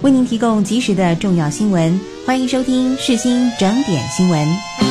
为您提供及时的重要新闻。欢迎收听世新整点新闻。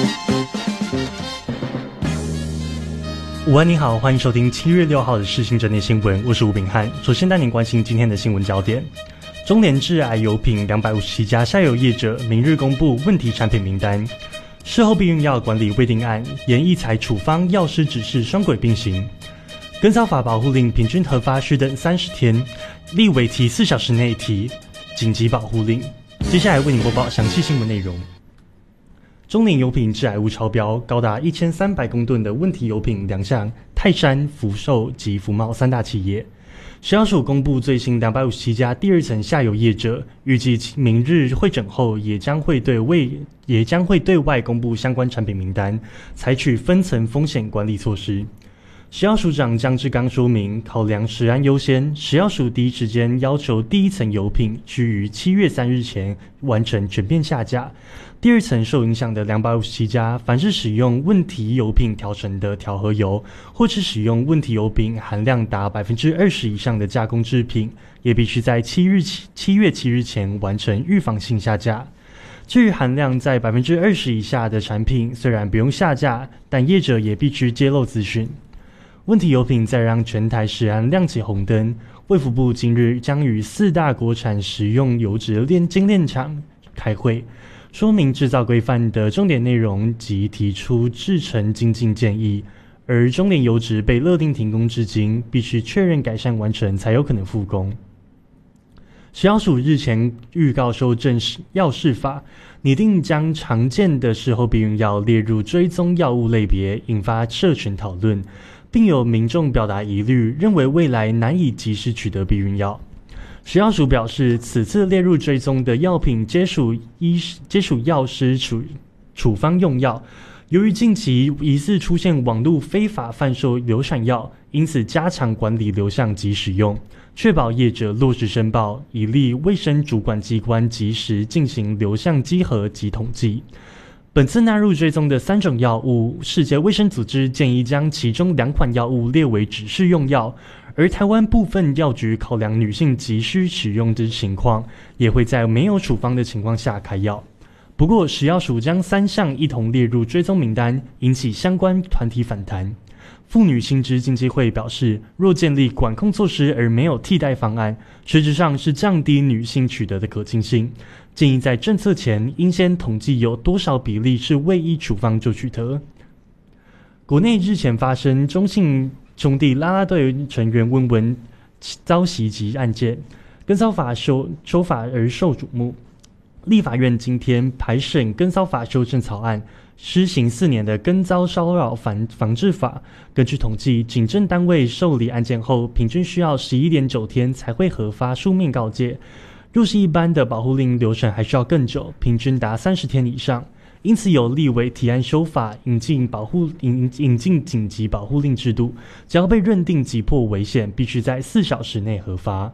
午安，你好，欢迎收听7月6号的世新整点新闻，我是吴秉翰。首先带您关心今天的新闻焦点。中联致癌油品257家下游业者明日公布问题产品名单。事后避孕药管理未定案，研议采处方药师指示双轨并行。跟骚法保护令平均核发需等30天，立委提4小时内提紧急保护令。接下来为您播报详细新闻内容。中联油品致癌物超标，高达1300公吨的问题油品两项泰山、福寿及福茂3大企业。食药署公布最新257家第二层下游业者，预计明日会诊后也将会对外公布相关产品名单，采取分层风险管理措施。食药署长江志刚说明，考量食安优先，食药署第一时间要求第一层油品需于7月3日前完成全面下架。第二层受影响的257家，凡是使用问题油品调成的调和油，或是使用问题油品含量达20%以上的加工制品，也必须在7月7日前完成预防性下架。至于含量在20%以下的产品，虽然不用下架，但业者也必须揭露资讯。问题油品再让全台食安亮起红灯，卫福部今日将与4大国产食用油脂精炼厂开会，说明制造规范的重点内容及提出制程精进建议。而中联油脂被勒令停工至今，必须确认改善完成才有可能复工。食药署日前预告修正药事法，拟定将常见的事后避孕药列入追踪药物类别，引发社群讨论，并有民众表达疑虑，认为未来难以及时取得避孕药。食药署表示，此次列入追踪的药品皆属药师处方用药，由于近期疑似出现网络非法贩售流产药，因此加强管理流向及使用，确保业者落实申报，以利卫生主管机关及时进行流向稽核及统计。本次纳入追踪的3种药物，世界卫生组织建议将其中2款药物列为指示用药，而台湾部分药局考量女性急需使用之情况，也会在没有处方的情况下开药。不过，食药署将3项一同列入追踪名单，引起相关团体反弹。妇女新知经济会表示，若建立管控措施而没有替代方案，实质上是降低女性取得的可进性。建议在政策前应先统计有多少比例是未依处方就取得。国内日前发生中信兄弟啦啦队成员文文遭袭击案件，跟骚法修法而受瞩目。立法院今天排审跟骚法修正草案，施行4年的跟骚骚扰防治法。根据统计，警政单位受理案件后，平均需要11.9天才会核发书面告诫。若是一般的保护令流程还需要更久，平均达30天以上。因此有立委提案修法，引进紧急保护令制度，只要被认定急迫危险，必须在4小时内核发。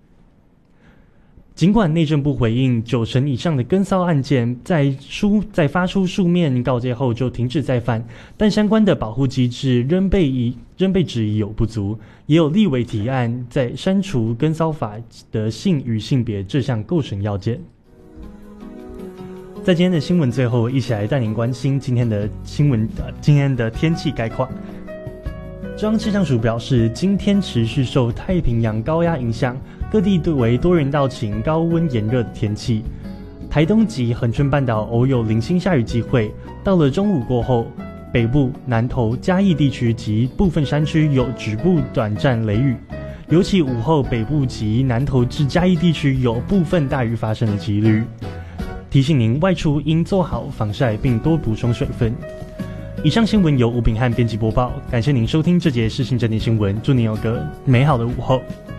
尽管内政部回应90%以上的跟骚案件在发出书面告诫后就停止再犯，但相关的保护机制仍被质疑有不足，也有立委提案在删除跟骚法的性与性别这项构成要件。在今天的新闻最后，一起来带您关心今天的天气概况。中央气象署表示，今天持续受太平洋高压影响，各地为多云到晴、高温炎热的天气。台东及恒春半岛偶有零星下雨机会，到了中午过后，北部、南投、嘉义地区及部分山区有局部短暂雷雨，尤其午后北部及南投至嘉义地区有部分大雨发生的几率。提醒您外出应做好防晒，并多补充水分。以上新闻由吴秉翰编辑播报，感谢您收听这节世新整点新闻，祝您有个美好的午后。